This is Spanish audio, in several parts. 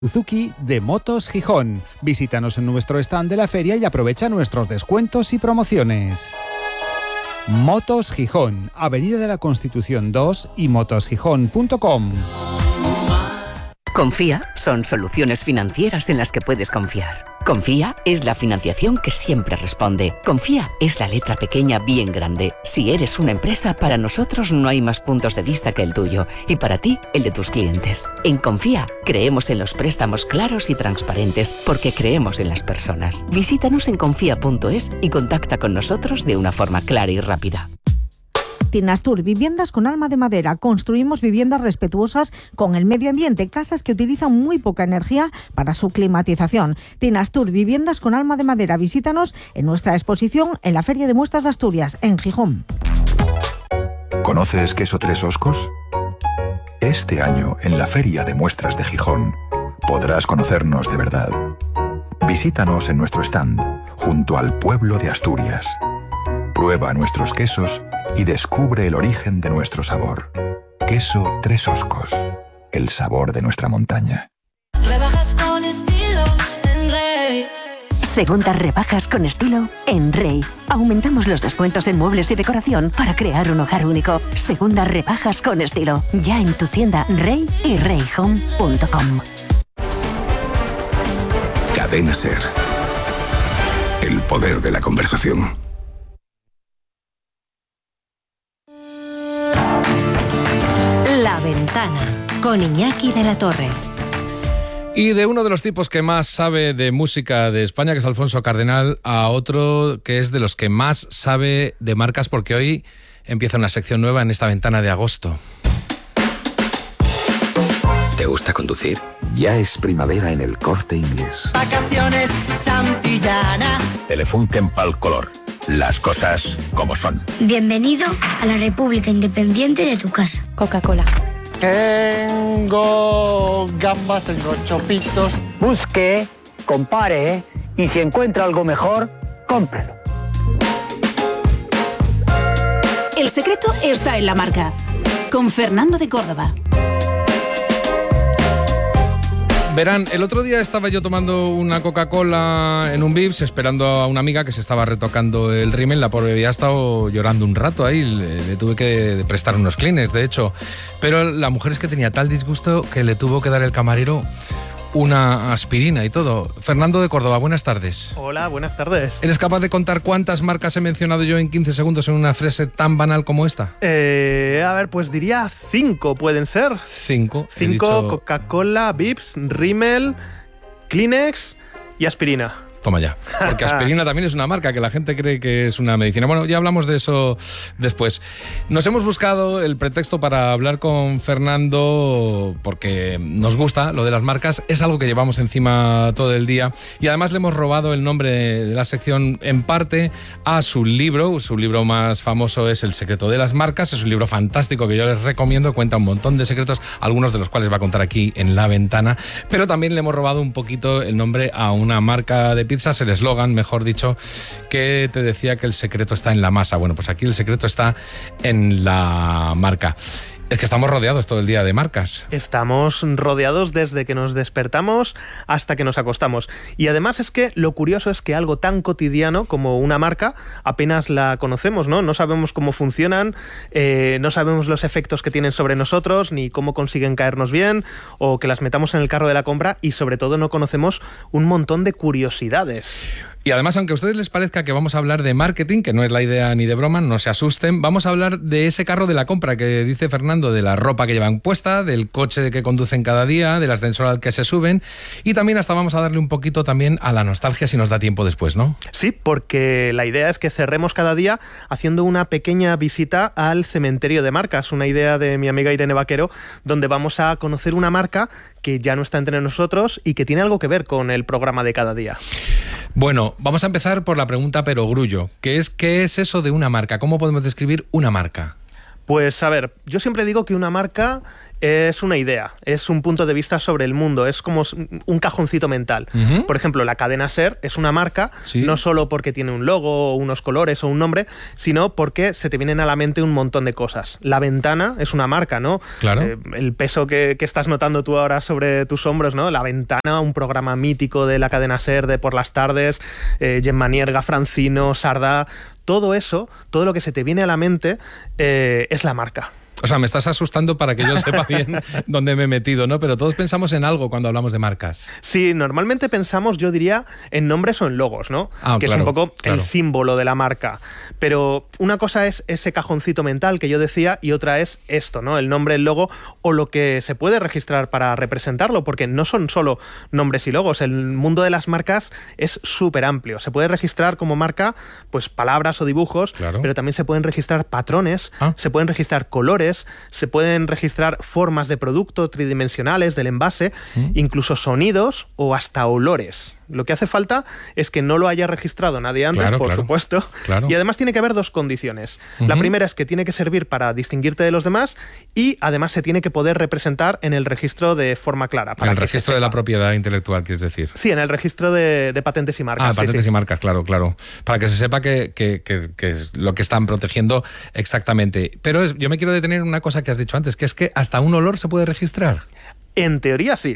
Suzuki de Motos Gijón. Visítanos en nuestro stand de la feria y aprovecha nuestros descuentos y promociones. Motos Gijón, Avenida de la Constitución 2 y motosgijón.com. Confía son soluciones financieras en las que puedes confiar. Confía es la financiación que siempre responde. Confía es la letra pequeña bien grande. Si eres una empresa, para nosotros no hay más puntos de vista que el tuyo y para ti, el de tus clientes. En Confía creemos en los préstamos claros y transparentes porque creemos en las personas. Visítanos en confía.es y contacta con nosotros de una forma clara y rápida. Tinastur, viviendas con alma de madera. Construimos viviendas respetuosas con el medio ambiente, casas que utilizan muy poca energía para su climatización. Tinastur, viviendas con alma de madera. Visítanos en nuestra exposición en la Feria de Muestras de Asturias, en Gijón. ¿Conoces Queso Tres Oscos? Este año, en la Feria de Muestras de Gijón, podrás conocernos de verdad. Visítanos en nuestro stand, junto al pueblo de Asturias. Prueba nuestros quesos y descubre el origen de nuestro sabor. Queso Tres Oscos, el sabor de nuestra montaña. Rebajas con estilo en Rey. Segundas rebajas con estilo en Rey. Aumentamos los descuentos en muebles y decoración para crear un hogar único. Segundas rebajas con estilo. Ya en tu tienda Rey y reyhome.com. Cadena SER. El poder de la conversación. La Ventana, con Iñaki de la Torre. Y de uno de los tipos que más sabe de música de España, que es Alfonso Cardenal, a otro que es de los que más sabe de marcas, porque hoy empieza una sección nueva en esta ventana de agosto. ¿Te gusta conducir? Ya es primavera en el Corte Inglés. Vacaciones Santillana. Telefunken pal color. Las cosas como son. Bienvenido a la República Independiente de tu casa. Coca-Cola. Tengo gambas, tengo chopitos. Busque, compare y si encuentra algo mejor, cómprelo. El secreto está en la marca. Con Fernando de Córdoba. Verán, el otro día estaba yo tomando una Coca-Cola en un Vips esperando a una amiga que se estaba retocando el rímel. La pobre había estado llorando un rato ahí, le tuve que prestar unos Kleenex, de hecho. Pero la mujer es que tenía tal disgusto que le tuvo que dar el camarero una aspirina y todo. Fernando de Córdoba, buenas tardes. Hola, buenas tardes. ¿Eres capaz de contar cuántas marcas he mencionado yo en 15 segundos en una frase tan banal como esta? A ver, pues diría 5, ¿pueden ser? 5. 5, Coca-Cola, Vips, Rimmel, Kleenex y aspirina. Toma ya, porque aspirina también es una marca que la gente cree que es una medicina. Bueno, ya hablamos de eso después. Nos hemos buscado el pretexto para hablar con Fernando porque nos gusta lo de las marcas, es algo que llevamos encima todo el día y además le hemos robado el nombre de la sección en parte a su libro más famoso es El secreto de las marcas, es un libro fantástico que yo les recomiendo, cuenta un montón de secretos, algunos de los cuales va a contar aquí en La Ventana, pero también le hemos robado un poquito el nombre a una marca de pizzas, el eslogan, mejor dicho, que te decía que el secreto está en la masa. Bueno, pues aquí el secreto está en la marca. Es que estamos rodeados todo el día de marcas. Estamos rodeados desde que nos despertamos hasta que nos acostamos. Y además es que lo curioso es que algo tan cotidiano como una marca apenas la conocemos, ¿no? No sabemos cómo funcionan, no sabemos los efectos que tienen sobre nosotros, ni cómo consiguen caernos bien, o que las metamos en el carro de la compra y sobre todo no conocemos un montón de curiosidades. Y además, aunque a ustedes les parezca que vamos a hablar de marketing, que no es la idea ni de broma, no se asusten, vamos a hablar de ese carro de la compra que dice Fernando, de la ropa que llevan puesta, del coche que conducen cada día, del ascensor al que se suben y también hasta vamos a darle un poquito también a la nostalgia si nos da tiempo después, ¿no? Sí, porque la idea es que cerremos cada día haciendo una pequeña visita al cementerio de marcas, una idea de mi amiga Irene Vaquero, donde vamos a conocer una marca que ya no está entre nosotros y que tiene algo que ver con el programa de cada día. Bueno, vamos a empezar por la pregunta perogrullo, que es ¿qué es eso de una marca? ¿Cómo podemos describir una marca? Pues a ver, yo siempre digo que una marca es una idea, es un punto de vista sobre el mundo, es como un cajoncito mental. Por ejemplo, la cadena SER es una marca, no solo porque tiene un logo, unos colores o un nombre, sino porque se te vienen a la mente un montón de cosas. La Ventana es una marca, ¿no? Claro. El peso que estás notando tú ahora sobre tus hombros, ¿no? La Ventana, un programa mítico de la cadena SER de por las tardes, Gemma Nierga, Francino, Sardá, todo eso, todo lo que se te viene a la mente es la marca. O sea, me estás asustando para que yo sepa bien dónde me he metido, ¿no? Pero todos pensamos en algo cuando hablamos de marcas. Sí, normalmente pensamos, yo diría, en nombres o en logos, ¿no? Que claro, es un poco el símbolo de la marca. Pero una cosa es ese cajoncito mental que yo decía y otra es esto, ¿no? El nombre, el logo o lo que se puede registrar para representarlo, porque no son solo nombres y logos. El mundo de las marcas es súper amplio. Se puede registrar como marca, pues, palabras o dibujos, pero también se pueden registrar patrones, se pueden registrar colores, se pueden registrar formas de producto tridimensionales del envase, incluso sonidos o hasta olores. Lo que hace falta es que no lo haya registrado nadie antes, por supuesto. Y además tiene que haber dos condiciones. La primera es que tiene que servir para distinguirte de los demás y además se tiene que poder representar en el registro de forma clara. En el registro de la propiedad intelectual, quieres decir. Sí, en el registro de patentes y marcas. Patentes y marcas, claro. Para que se sepa que es lo que están protegiendo exactamente. Pero yo me quiero detener en una cosa que has dicho antes, que es que hasta un olor se puede registrar. En teoría sí.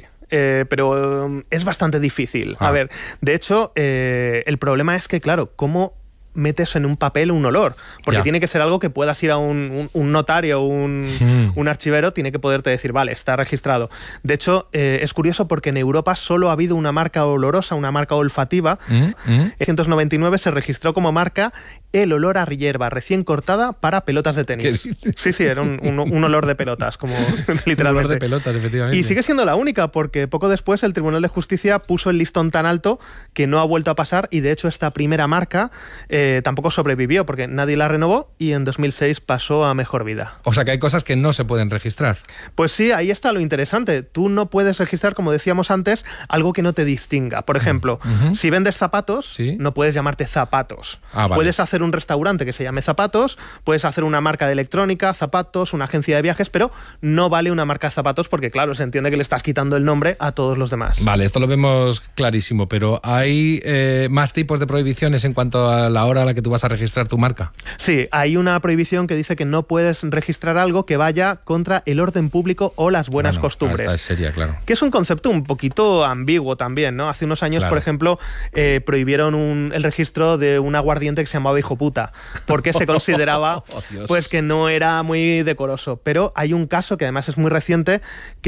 Pero es bastante difícil. A ver, de hecho, el problema es que, claro, ¿cómo metes en un papel un olor? Porque tiene que ser algo que puedas ir a un notario o un archivero, tiene que poderte decir, vale, está registrado. De hecho, es curioso porque en Europa solo ha habido una marca olorosa, una marca olfativa. En 1999 se registró como marca el olor a hierba recién cortada para pelotas de tenis. Sí, era un olor de pelotas, como literalmente. Un olor de pelotas, efectivamente. Y sigue siendo la única, porque poco después el Tribunal de Justicia puso el listón tan alto que no ha vuelto a pasar, y de hecho esta primera marca tampoco sobrevivió porque nadie la renovó y en 2006 pasó a mejor vida. O sea que hay cosas que no se pueden registrar. Pues sí, ahí está lo interesante. Tú no puedes registrar, como decíamos antes, algo que no te distinga. Por ejemplo, si vendes zapatos, no puedes llamarte zapatos. Vale. Puedes hacer un restaurante que se llame Zapatos, puedes hacer una marca de electrónica, Zapatos, una agencia de viajes, pero no vale una marca de zapatos porque, claro, se entiende que le estás quitando el nombre a todos los demás. Vale, esto lo vemos clarísimo, pero ¿hay más tipos de prohibiciones en cuanto a la hora a la que tú vas a registrar tu marca? Sí, hay una prohibición que dice que no puedes registrar algo que vaya contra el orden público o las buenas costumbres. Esta es seria, claro. Que es un concepto un poquito ambiguo también, ¿no? Hace unos años, por ejemplo, prohibieron el registro de un aguardiente que se llamaba Hijo Puta, porque se consideraba pues que no era muy decoroso. Pero hay un caso que además es muy reciente,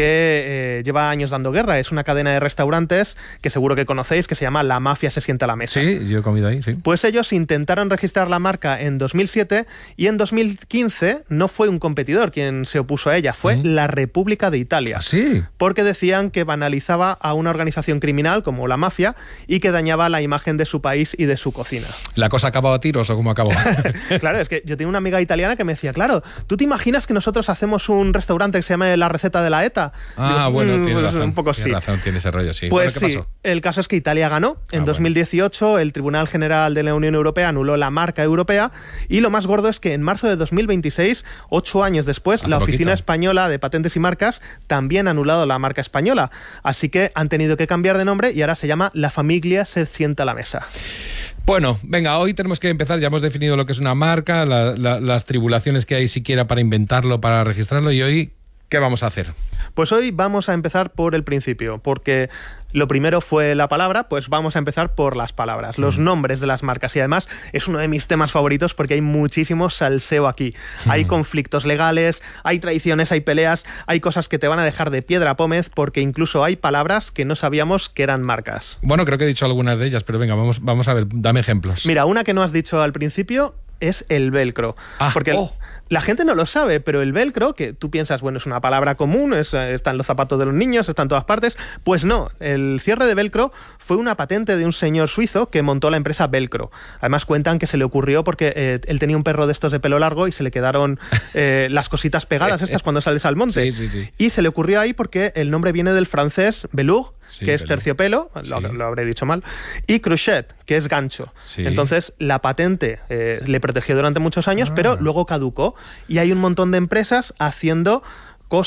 que lleva años dando guerra. Es una cadena de restaurantes que seguro que conocéis, que se llama La Mafia se sienta a la mesa. Sí, yo he comido ahí, sí. Pues ellos intentaron registrar la marca en 2007 y en 2015 no fue un competidor quien se opuso a ella, fue la República de Italia. ¿Sí? Porque decían que banalizaba a una organización criminal como la mafia y que dañaba la imagen de su país y de su cocina. ¿La cosa acabó a tiros o cómo acabó? Claro, es que yo tenía una amiga italiana que me decía, claro, ¿tú te imaginas que nosotros hacemos un restaurante que se llame La Receta de la ETA? Digo, bueno, tienes razón. Un poco tienes razón, tiene ese rollo, sí. Pues bueno, ¿qué pasó? El caso es que Italia ganó. En 2018 el Tribunal General de la Unión Europea anuló la marca europea y lo más gordo es que en marzo de 2026, 8 años después, la Oficina Española de Patentes y Marcas también ha anulado la marca española. Así que han tenido que cambiar de nombre y ahora se llama La Familia se sienta a la mesa. Bueno, venga, hoy tenemos que empezar, ya hemos definido lo que es una marca, las tribulaciones que hay siquiera para inventarlo, para registrarlo, y hoy, ¿qué vamos a hacer? Pues hoy vamos a empezar por el principio, porque lo primero fue la palabra, pues vamos a empezar por las palabras, los nombres de las marcas, y además es uno de mis temas favoritos porque hay muchísimo salseo aquí. Hay conflictos legales, hay traiciones, hay peleas, hay cosas que te van a dejar de piedra pómez porque incluso hay palabras que no sabíamos que eran marcas. Bueno, creo que he dicho algunas de ellas, pero venga, vamos a ver, dame ejemplos. Mira, una que no has dicho al principio es el velcro, porque la gente no lo sabe, pero el velcro, que tú piensas, bueno, es una palabra común, está en los zapatos de los niños, está en todas partes, pues no, el cierre de velcro fue una patente de un señor suizo que montó la empresa Velcro. Además cuentan que se le ocurrió porque él tenía un perro de estos de pelo largo y se le quedaron las cositas pegadas estas cuando sales al monte. Sí. Y se le ocurrió ahí porque el nombre viene del francés velours, que es terciopelo, lo habré dicho mal, y crochet, que es gancho. Entonces, la patente le protegió durante muchos años, pero luego caducó. Y hay un montón de empresas haciendo cosas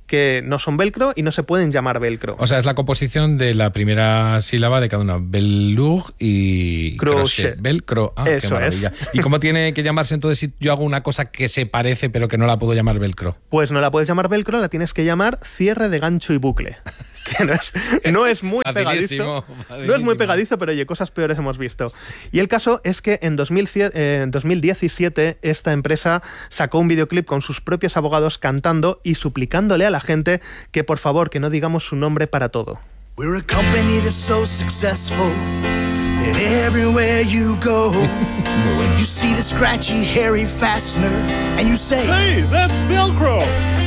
que no son velcro y no se pueden llamar velcro. O sea, es la composición de la primera sílaba de cada una. Velour y crochet. Velcro. Ah, eso qué maravilla. es. ¿Y cómo tiene que llamarse entonces si yo hago una cosa que se parece pero que no la puedo llamar velcro? Pues no la puedes llamar velcro, la tienes que llamar cierre de gancho y bucle. Que no es muy pegadizo. No es muy pegadizo, pero oye, cosas peores hemos visto. Y el caso es que en 2017 esta empresa sacó un videoclip con sus propios abogados cantando y suplicándole a la gente que por favor que no digamos su nombre para todo. We're a company that's so successful that everywhere you go, you see the scratchy, hairy fastener and you say, "Hey, that's Velcro."